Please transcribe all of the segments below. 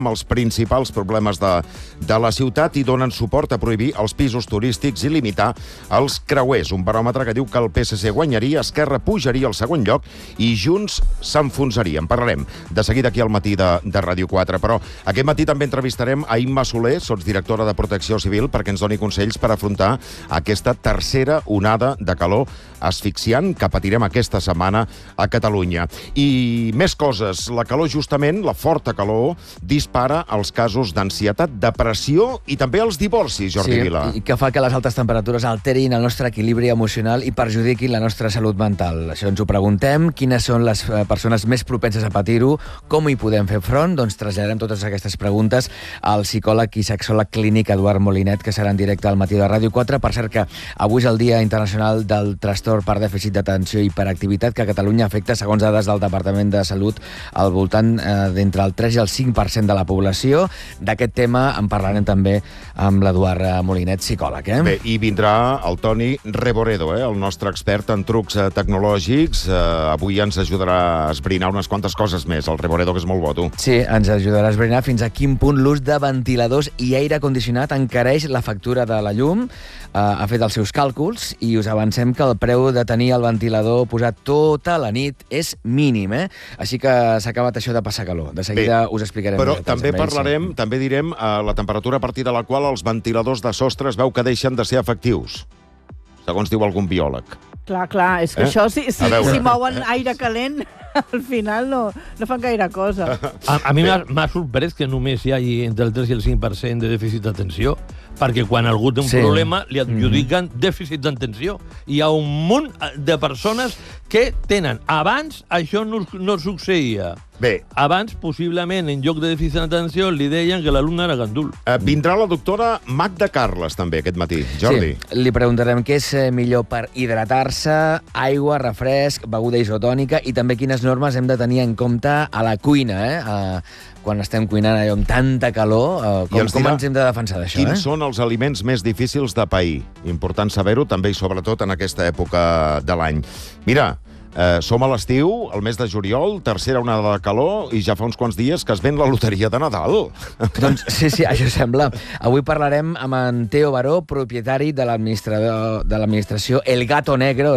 els principals problemes de la ciutat i donen suport a prohibir els pisos turístics i limitar els creuers. Un baròmetre que diu que el PSC guanyaria, Esquerra pujaria al segon lloc i Junts s'enfonsaria. En parlarem de seguida aquí al matí de Ràdio 4. Però aquest matí també entrevistarem a Imma Soler, sotsdirectora de Protecció Civil, perquè ens doni consells per afrontar aquesta tercera onada de calor asfixiant que patirem aquesta setmana a Catalunya. I més coses. La calor, justament, la forta calor, dispara els casos d'ansietat, depressió i també els divorcis, Jordi Vila. I que fa que les altes temperatures alterin el nostre equilibri emocional i perjudiquin la nostra salut mental. Això ens ho preguntem. Quines són les persones més propenses a patir-ho? Com hi podem fer front? Doncs traslladem totes aquestes preguntes al psicòleg i sexòleg clínic Eduard Molinet, que serà en directe al matí de Ràdio 4. Per cert que avui és el Dia Internacional del Trastorn per dèficit d'atenció i hiperactivitat, que a Catalunya afecta, segons dades del Departament de Salut, al voltant d'entre el 3 i el 5% de la població. D'aquest tema en parlarem també amb l'Eduard Molinet, psicòleg. Bé, i vindrà el Toni Reboredo, el nostre expert en trucs tecnològics. Avui ens ajudarà a esbrinar unes quantes coses més. El Reboredo, que és molt bo, tu. Sí, ens ajudarà a esbrinar fins a quin punt l'ús de ventiladors i aire condicionat encareix la factura de la llum. Ha fet els seus càlculs i us avancem que el preu de tenir el ventilador posat tota la nit és mínim, Així que s'ha acabat això de passar calor. De seguida us explicarem. Però també parlarem, també direm la temperatura a partir de la qual els ventiladors de sostre es veu que deixen de ser efectius, segons diu algun biòleg. Clar, és que això, si mouen aire calent, al final no fan gaire cosa. A mi m'ha sorprès que només hi hagi entre el 3 i el 5% de dèficit d'atenció, perquè quan algú té un problema li adjudiquen dèficit d'atenció. Hi ha un munt de persones que tenen. Abans això no succeïa. Bé. Abans, possiblement, en lloc de dèficit d'atenció, li deien que l'alumne era gandul. Vindrà la doctora Magda Carles, també, aquest matí. Jordi. Sí, li preguntarem què és millor per hidratar-se, aigua, refresc, beguda isotònica, i també quines normes hem de tenir en compte a la cuina, quan estem cuinant allò amb tanta calor, com ens hem de defensar d'això? Quins són els aliments més difícils de pair? Important saber-ho, també i sobretot en aquesta època de l'any. Mira, som a l'estiu, el mes de juliol, tercera onada de calor, i ja fa uns quants dies que es ven la loteria de Nadal. Doncs sí, això sembla. Avui parlarem amb en Teo Baró, propietari de l'administració El Gato Negro,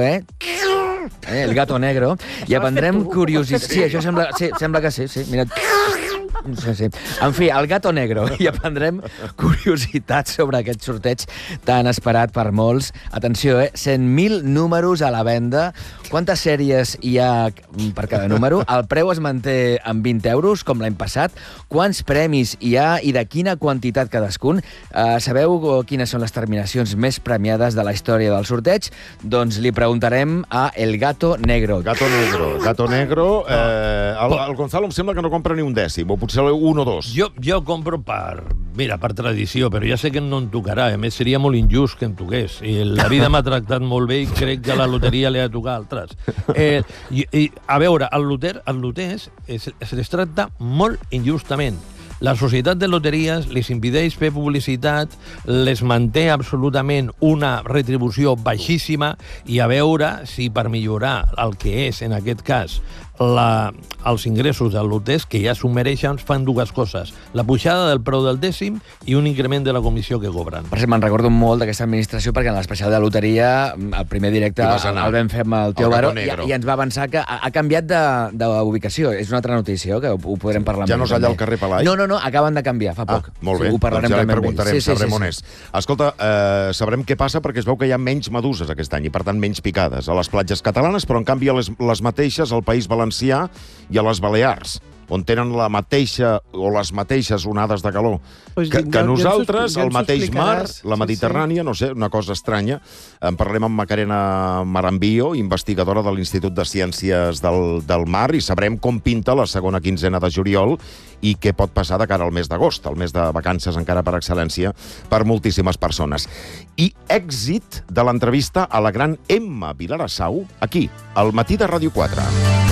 El Gato Negro, i aprendrem curiositats. Sí, això sembla que sí, mira. Sí. En fi, el Gato Negro, i aprendrem curiositats sobre aquest sorteig tan esperat per molts. Atenció, 100.000 números a la venda. Quantes sèries hi ha per cada número? El preu es manté amb 20 euros, com l'any passat. Quants premis hi ha i de quina quantitat cadascun? Sabeu quines són les terminacions més premiades de la història del sorteig? Doncs li preguntarem a El Gato Negro. Gato Negro. El Gonzalo em sembla que no compra ni un dècim, o potser un o dos. Jo compro per tradició, però ja sé que no em tocarà. A més, seria molt injust que em toqués. I la vida m'ha tractat molt bé i crec que la loteria li ha de tocar a altres. A veure, el loter se les tracta molt injustament. La societat de loteries les impedeix fer publicitat, les manté absolutament una retribució baixíssima, i a veure si per millorar el que és, en aquest cas, els ingressos dels loters, que ja s'ho mereixen, fan dues coses: la pujada del preu del dècim i un increment de la comissió que cobren. Per exemple, me'n recordo molt d'aquesta administració, perquè en l'especial de loteria, el primer directe el vam fer amb el Teo Baró, i ens va avançar que ha canviat d'ubicació. És una altra notícia, que ho podrem parlar. Ja no és allà al carrer Palai? No, acaben de canviar, fa poc. Molt bé, ho parlarem doncs ja també li preguntarem, sabrem on és. Sí. Escolta, sabrem què passa perquè es veu que hi ha menys meduses aquest any i, per tant, menys picades a les platges catalanes, però en canvi les mateixes al País Valencià i a les Balears, on tenen la mateixa o les mateixes onades de calor que nosaltres, el mateix mar, la Mediterrània, no sé, una cosa estranya. En parlarem amb Macarena Marambio, investigadora de l'Institut de Ciències del Mar, i sabrem com pinta la segona quinzena de juliol i què pot passar de cara al mes d'agost, el mes de vacances encara per excel·lència per moltíssimes persones. I èxit de l'entrevista a la gran Emma Vilarassau, aquí, al matí de Ràdio 4.